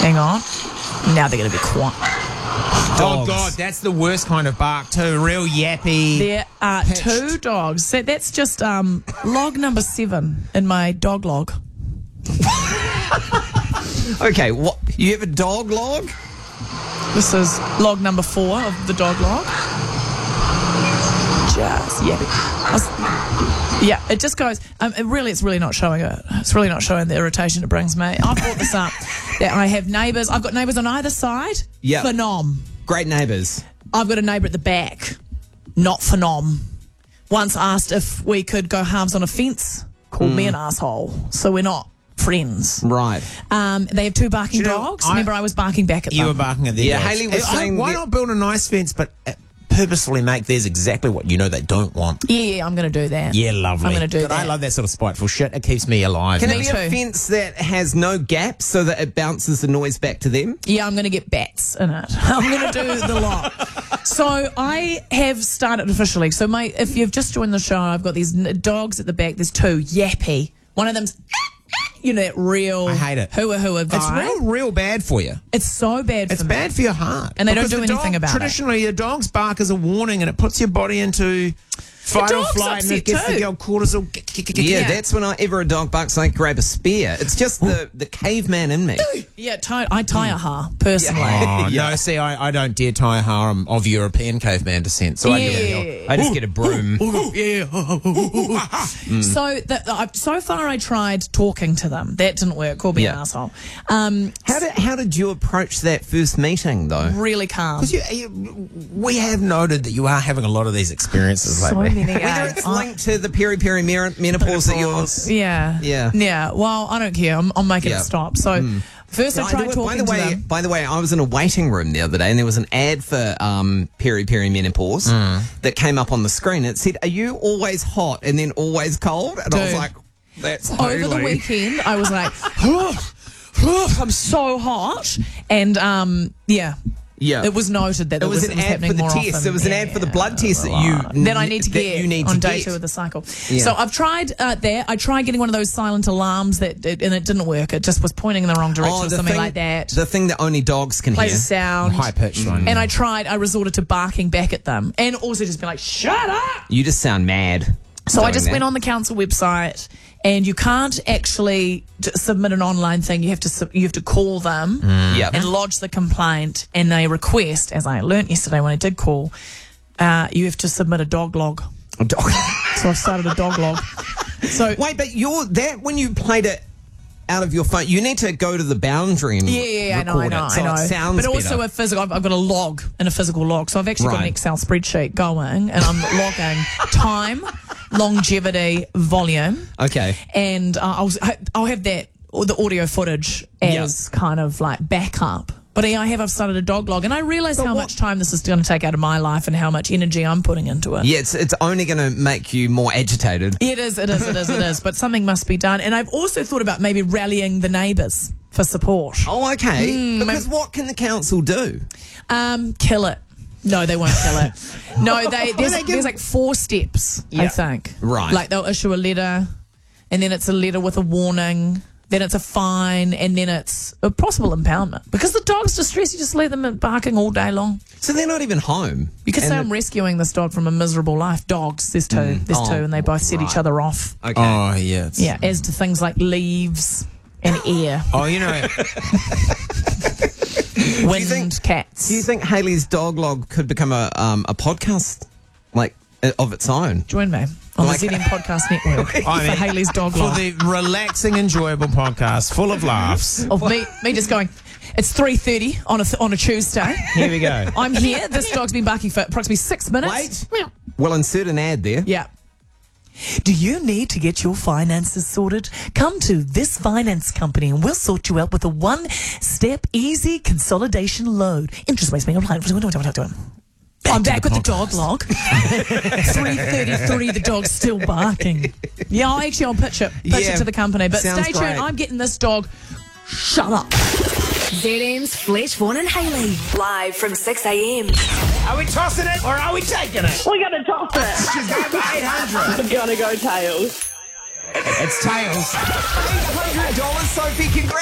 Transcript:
Hang on. Now they're going to be quiet. Oh, God, that's the worst kind of bark, too. Real yappy. There are pitched. 2 dogs. That's just log number 7 in my dog log. Okay, what? You have a dog log? This is log number 4 of the dog log. Just yeah, it just goes. It's really not showing it. It's really not showing the irritation it brings me. I brought this up. That I have neighbours. I've got neighbours on either side. Yeah. Phenom. Great neighbours. I've got a neighbour at the back. Not phenom. Once asked if we could go halves on a fence. Called me an asshole. So we're not friends. Right. They have 2 barking Do you know, dogs. Remember, I was barking back at them. You were barking at their Yeah, dogs. Hayley was saying why that- not build a nice fence, but purposefully make theirs exactly what you know they don't want? Yeah, I'm going to do that. Yeah, lovely. I'm going to do But that. I love that sort of spiteful shit. It keeps me alive. Can mate. it be a too. fence that has no gaps so that it bounces the noise back to them? Yeah, I'm going to get bats in it. I'm going to do the lot. So I have started officially. So if you've just joined the show, I've got these dogs at the back. There's 2, yappy. One of them's, that real I hate it. hooah It's vibe. real bad for you. It's so bad for It's me. bad for your heart. And they don't Because do the anything about it. Traditionally, a dog's bark is a warning and it puts your body into fight or dog's flight and it upset gets too. the old cortisol. Yeah, that's whenever a dog barks, I grab a spear. It's just the caveman in me. Yeah, I tie a ha, personally. Oh, Yeah. no, see, I don't dare tie a harem of European caveman descent. So I just get a broom. So far I tried talking to them. That didn't work. Call me an Yeah. asshole. How did you approach that first meeting, though? Really calm. Because we have noted that you are having a lot of these experiences So lately. many. Whether it's linked to the peri-peri menopause that you're... Yeah. Well, I don't care. I'm making Yeah. it stop. So first I tried talking to them. By the way, I was in a waiting room the other day and there was an ad for peri-peri menopause that came up on the screen. It said, "Are you always hot and then always cold?" And I was Dude. like, that's Over the Hayley. weekend, I was like, I'm so hot. And Yeah. it was noted that It was it an was ad happening for the more test. often. It was an ad for the blood test that Then I need to get you need on to day get. 2 of the cycle. Yeah. So I've tried that. I tried getting one of those silent alarms and it didn't work. It just was pointing in the wrong direction or something like that. The thing that only dogs can Plays hear. a sound. High pitched one. And I resorted to barking back at them and also just be like, shut up. You just sound mad. So I doing just that. went on the council website and you can't actually submit an online thing. You have to call them Yep. and lodge the complaint, and they request, as I learnt yesterday when I did call, you have to submit a dog log. A dog. So I've started a dog log. So Wait, but when you played it out of your phone, you need to go to the boundary and yeah, I know. record it, so it sounds but also better. a physical. I've got a log and a physical log. So I've actually got an Right. Excel spreadsheet going, and I'm logging time, longevity, volume. Okay. And I'll have that, or the audio footage as kind of like backup. But I've started a dog log, and I realise how much time this is going to take out of my life and how much energy I'm putting into it. Yeah, it's only going to make you more agitated. It is. But something must be done. And I've also thought about maybe rallying the neighbours for support. Oh, okay. Because what can the council do? Kill it. No, they won't kill it. No, there's like 4 steps, I think. Right. Like they'll issue a letter, and then it's a letter with a warning, then it's a fine, and then it's a possible impoundment. Because the dog's distressed, you just leave them barking all day long. So they're not even home. You could say I'm rescuing this dog from a miserable life. Dogs, there's 2. There's 2, and they both set each other off. Okay. Oh, yeah. Yeah, as to things like leaves and air, Oh, you know, wind, cats. Do you think Hayley's dog log could become a podcast like of its own? Join me on Like- the ZM Podcast Network I for mean, Hayley's dog for log. the relaxing, enjoyable podcast full of laughs. Of me just going, it's 3:30 on a Tuesday. Here we go. I'm here. This dog's been barking for approximately 6 minutes. Wait. We'll insert an ad there. Yeah. Do you need to get your finances sorted? Come to This Finance Company and we'll sort you out with a one-step easy consolidation loan. Interest rates being applied. I'm back with the dog log. 3:33, the dog's still barking. Yeah, I'll pitch it to the company. But Sounds stay tuned. great. I'm getting this dog. Shut up. ZM's Fletch, Vaughan and Hayley. Live from 6 a.m. Are we tossing it or are we taking it? We're going to toss it. She's going for 800. We're going to go tails. It's tails. $800, Sophie. Congrats.